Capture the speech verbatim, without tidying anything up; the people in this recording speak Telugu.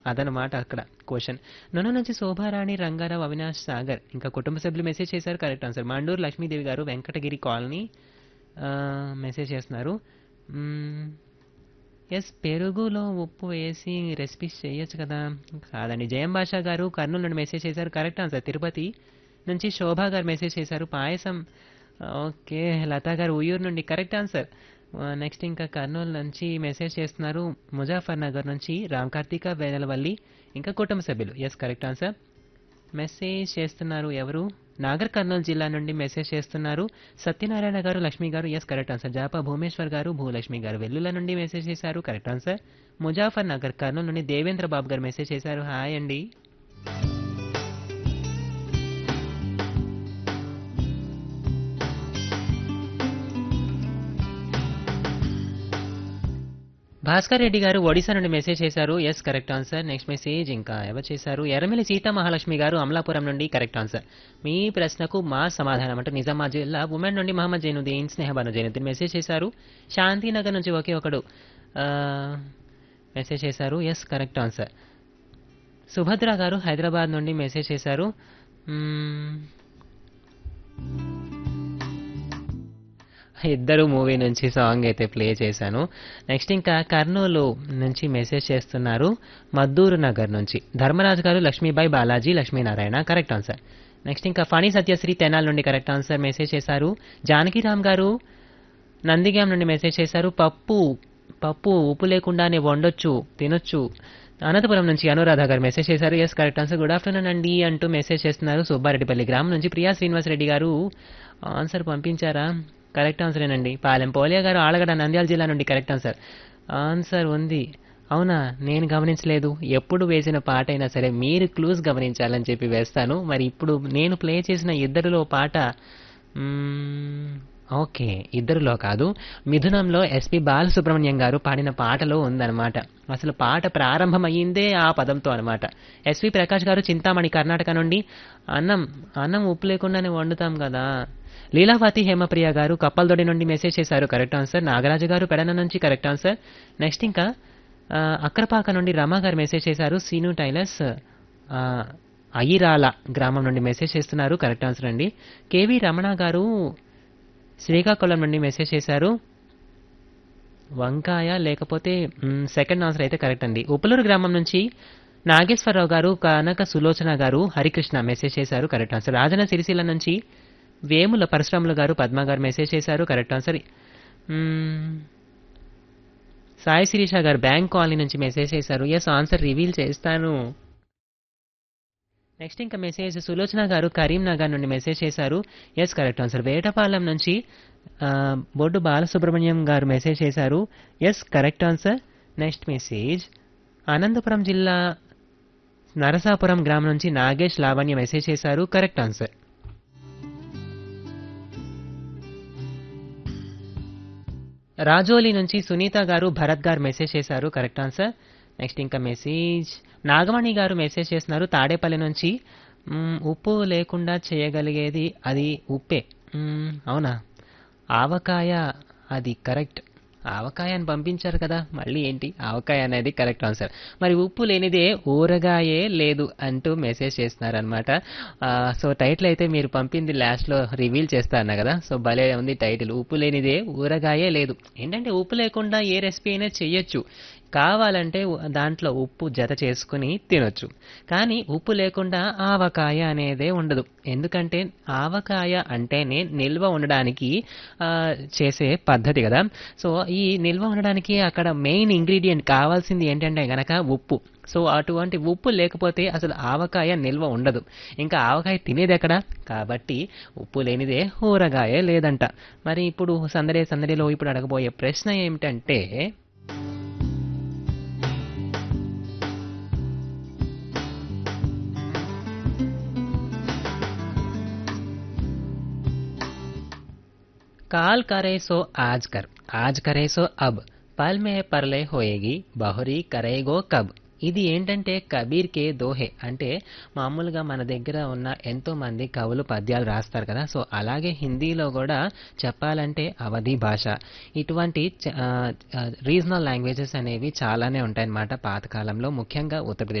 అదనమాట అక్కడ క్వశ్చన్. నన్ను నుంచి శోభారాణి, రంగారావు, అవినాష్, సాగర్ ఇంకా కుటుంబ సభ్యులు మెసేజ్ చేశారు. Correct answer. మండూరు లక్ష్మీదేవి గారు వెంకటగిరి కాలనీ ఆ, మెసేజ్ చేస్తున్నారు. మ్మ్, ఎస్, పెరుగులో ఉప్పు వేసి రెసిపీస్ చేయొచ్చు కదా. కాదండి. జయం భాషా గారు కర్నూలు నుండి మెసేజ్ చేశారు. Correct answer. తిరుపతి నుంచి శోభా గారు మెసేజ్ చేశారు. పాయసం. ఓకే. లతా గారు ఉయ్యూరు నుండి కరెక్ట్ ఆన్సర్. నెక్స్ట్ ఇంకా కర్నూలు నుంచి మెసేజ్ చేస్తున్నారు. ముజాఫర్ నగర్ నుంచి రామ్ కార్తీక, వేనలవల్లి ఇంకా కుటుంబ సభ్యులు. Yes, correct answer. మెసేజ్ చేస్తున్నారు ఎవరు? నాగర్ కర్నూలు జిల్లా నుండి మెసేజ్ చేస్తున్నారు సత్యనారాయణ గారు, లక్ష్మి గారు. Yes, correct answer. జాపా భూమేశ్వర్ గారు, భూలక్ష్మి గారు వెల్లుల నుండి మెసేజ్ చేశారు. Correct answer. ముజాఫర్ నగర్ కర్నూలు నుండి దేవేంద్ర బాబు గారు మెసేజ్ చేశారు. హాయ్ అండి. భాస్కర్ రెడ్డి గారు ఒడిశా నుండి మెసేజ్ చేశారు. Yes, correct answer. Next message ఇంకా ఎవరు చేశారు? ఎర్రమిల్లి సీతా మహాలక్ష్మి గారు అమలాపురం నుండి కరెక్ట్ ఆన్సర్. మీ ప్రశ్నకు మా సమాధానం అంటే నిజామాబాద్ జిల్లా ఉమెన్ నుండి మహమ్మద్ జైనుద్దీన్, స్నేహబాను జైనుద్దీన్ మెసేజ్ చేశారు. శాంతినగర్ నుంచి ఒకే ఒకడు ఆ, మెసేజ్ చేశారు. Yes, correct answer. సుభద్ర గారు హైదరాబాద్ నుండి మెసేజ్ చేశారు. మ్మ్, ఇద్దరు మూవీ నుంచి సాంగ్ అయితే ప్లే చేశాను. నెక్స్ట్ ఇంకా కర్నూలు నుంచి మెసేజ్ చేస్తున్నారు. మద్దూరు నగర్ నుంచి ధర్మరాజు గారు, Lakshmibai, Balaji, Lakshminarayana correct answer. Next ఇంకా ఫణి సత్యశ్రీ తెనాల్ నుండి కరెక్ట్ ఆన్సర్ మెసేజ్ చేశారు. జానకిరామ్ గారు నందిగాం నుండి మెసేజ్ చేశారు. పప్పు పప్పు ఉప్పు లేకుండానే వండొచ్చు, తినొచ్చు. అనంతపురం నుంచి అనురాధ గారు మెసేజ్ చేశారు. Yes, correct answer. Good afternoon అండి అంటూ మెసేజ్ చేస్తున్నారు. సుబ్బారెడ్డిపల్లి గ్రామం నుంచి ప్రియా శ్రీనివాసరెడ్డి గారు ఆన్సర్ పంపించారా? కరెక్ట్ ఆన్సరేనండి. పాలెం పోలియా గారు ఆలగడ నంద్యాల జిల్లా నుండి కరెక్ట్ ఆన్సర్. ఆన్సర్ ఉంది. అవునా, నేను గమనించలేదు. ఎప్పుడు వేసిన పాట అయినా సరే మీరు క్లూస్ గమనించాలని చెప్పి వేస్తాను. మరి ఇప్పుడు నేను ప్లే చేసిన ఇద్దరిలో పాట మ్మ్, ఓకే, ఇద్దరిలో కాదు, మిథునంలో ఎస్పి బాలసుబ్రహ్మణ్యం గారు పాడిన పాటలో ఉందన్నమాట. అసలు పాట ప్రారంభమయ్యిందే ఆ పదంతో అనమాట. ఎస్వి ప్రకాష్ గారు చింతామణి కర్ణాటక నుండి అన్నం అన్నం ఉప్పు లేకుండానే వండుతాం కదా. లీలావతి హేమప్రియ గారు కప్పల్దొడి నుండి మెసేజ్ చేశారు. Correct answer. నాగరాజు గారు పెడన నుంచి కరెక్ట్ ఆన్సర్. నెక్స్ట్ ఇంకా ఆ, అక్రపాక నుండి రమా గారు మెసేజ్ చేశారు. సీను టైలర్స్ ఆ, అయిరాల గ్రామం నుండి మెసేజ్ చేస్తున్నారు. కరెక్ట్ ఆన్సర్ అండి. కేవి రమణ గారు శ్రీకాకుళం నుండి మెసేజ్ చేశారు. వంకాయ లేకపోతే మ్, సెకండ్ ఆన్సర్ అయితే కరెక్ట్ అండి. ఉప్పులూరు గ్రామం నుంచి నాగేశ్వరరావు గారు, కనక సులోచన గారు, హరికృష్ణ మెసేజ్ చేశారు. Correct answer. రాజన సిరిసిల్ల నుంచి వేముల పరశురాములు గారు, పద్మ గారు మెసేజ్ చేశారు. Correct answer. మ్, సాయి శిరీష గారు బ్యాంక్ కాలనీ నుంచి మెసేజ్ చేశారు. ఎస్, ఆన్సర్ రివీల్ చేస్తాను. నెక్స్ట్ ఇంకా మెసేజ్ సులోచన గారు కరీంనగర్ నుండి మెసేజ్ చేశారు. Yes, correct answer. వేటపాలెం నుంచి ఆ, బొడ్డు బాలసుబ్రహ్మణ్యం గారు మెసేజ్ చేశారు. Yes, correct answer. Next message Anantapuram జిల్లా నరసాపురం గ్రామం నుంచి నాగేష్, లావణ్య మెసేజ్ చేశారు. Correct answer. రాజోలి నుంచి సునీత గారు, భరత్ గారు మెసేజ్ చేశారు. Correct answer. నెక్స్ట్ ఇంకా మెసేజ్ నాగమణి గారు మెసేజ్ చేస్తున్నారు తాడేపల్లి నుంచి. మ్మ్, ఉప్పు లేకుండా చేయగలిగేది అది ఉప్పే. మ్మ్, అవునా, ఆవకాయ. అది కరెక్ట్. ఆవకాయ అని పంపించారు కదా, మళ్ళీ ఏంటి ఆవకాయ అనేది కరెక్ట్ ఆన్సర్. మరి ఉప్పు లేనిదే ఊరగాయే లేదు అంటూ మెసేజ్ చేస్తున్నారనమాట. సో టైటిల్ అయితే మీరు పంపింది లాస్ట్లో రివీల్ చేస్తారన్న కదా. సో భలే ఉంది టైటిల్, ఉప్పు లేనిదే ఊరగాయే లేదు. ఏంటంటే ఉప్పు లేకుండా ఏ రెసిపీ అయినా చెయ్యొచ్చు, కావాలంటే ఉ- దాంట్లో ఉప్పు జత చేసుకుని తినొచ్చు. కానీ ఉప్పు లేకుండా ఆవకాయ అనేదే ఉండదు. ఎందుకంటే ఆవకాయ అంటేనే నిల్వ ఉండడానికి ఆ, చేసే పద్ధతి కదా. సో ఈ నిల్వ ఉండడానికి అక్కడ మెయిన్ ఇంగ్రీడియంట్ కావాల్సింది ఏంటంటే గనక ఉప్పు. సో అటువంటి ఉప్పు లేకపోతే అసలు ఆవకాయ నిల్వ ఉండదు. ఇంకా ఆవకాయ తినేది ఎక్కడ? కాబట్టి ఉప్పు లేనిదే ఊరగాయ లేదంట. మరి ఇప్పుడు సందడే సందడిలో ఇప్పుడు అడగబోయే ప్రశ్న ఏమిటంటే, काल करे सो आज कर, आज करे सो अब, पल में परले होएगी, बहुरी करेगो कब. ఇది ఏంటంటే కబీర్ కే దోహే అంటే మామూలుగా మన దగ్గర ఉన్న ఎంతో మంది కవులు పద్యాలు రాస్తారు కదా సో అలాగే హిందీలో కూడా చెప్పాలంటే అవధి భాష ఇటువంటి రీజనల్ లాంగ్వేజెస్ అనేవి చాలానే ఉంటాయన్నమాట పాతకాలంలో ముఖ్యంగా ఉత్తరప్రదేశ్